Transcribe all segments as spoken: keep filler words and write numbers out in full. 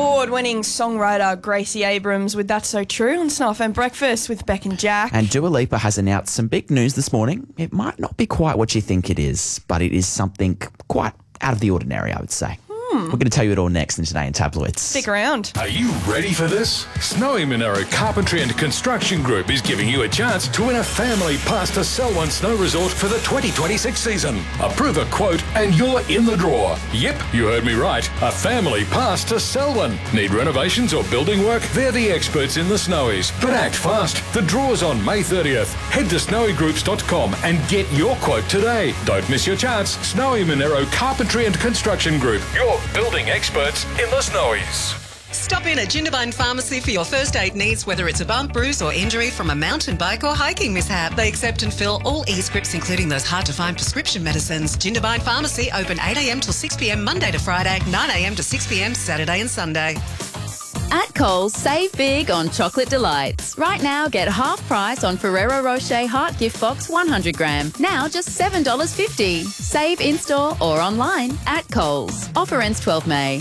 Award-winning songwriter Gracie Abrams with That's So True on Snuff and Breakfast with Beck and Jack. And Dua Lipa has announced some big news this morning. It might not be quite what you think it is, but it is something quite out of the ordinary, I would say. We're going to tell you it all next in Today in Tabloids. Stick around. Are you ready for this? Snowy Monaro Carpentry and Construction Group is giving you a chance to win a family pass to Selwyn Snow Resort for the twenty twenty-six season. Approve a quote and you're in the draw. Yep, you heard me right. A family pass to Selwyn. Need renovations or building work? They're the experts in the Snowies. But act fast. The draw's on May thirtieth. Head to snowy groups dot com and get your quote today. Don't miss your chance. Snowy Monaro Carpentry and Construction Group. Your building experts in the Snowies. Stop in at Jindabyne Pharmacy for your first aid needs, whether it's a bump, bruise or injury from a mountain bike or hiking mishap. They accept and fill all e-scripts, including those hard-to-find prescription medicines. Jindabyne Pharmacy, open eight a m till six p m Monday to Friday, nine a m to six p m Saturday and Sunday. At Coles, save big on chocolate delights. Right now, get half price on Ferrero Rocher Heart Gift Box one hundred gram. Now just seven dollars fifty. Save in-store or online at Coles. Offer ends twelfth of May.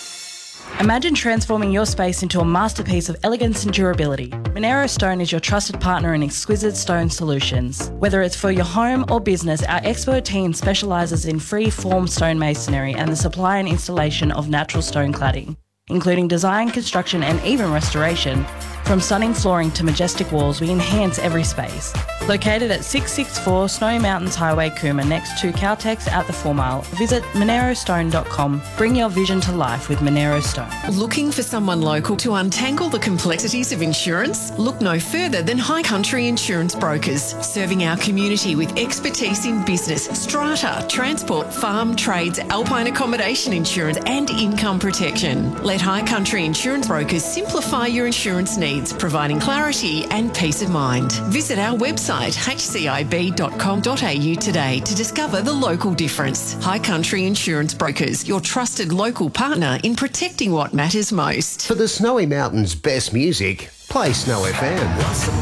Imagine transforming your space into a masterpiece of elegance and durability. Monero Stone is your trusted partner in exquisite stone solutions. Whether it's for your home or business, our expert team specialises in free-form stone masonry and the supply and installation of natural stone cladding, including design, construction and even restoration. From stunning flooring to majestic walls, we enhance every space. Located at six sixty-four Snowy Mountains Highway, Cooma, next to Caltex at the four mile, visit monero stone dot com. Bring your vision to life with Monero Stone. Looking for someone local to untangle the complexities of insurance? Look no further than High Country Insurance Brokers, serving our community with expertise in business, strata, transport, farm, trades, alpine accommodation insurance and income protection. Let High Country Insurance Brokers simplify your insurance needs, providing clarity and peace of mind. Visit our website h c i b dot com dot a u today to discover the local difference. High Country Insurance Brokers, your trusted local partner in protecting what matters most. For the Snowy Mountains' best music, play Snow F M.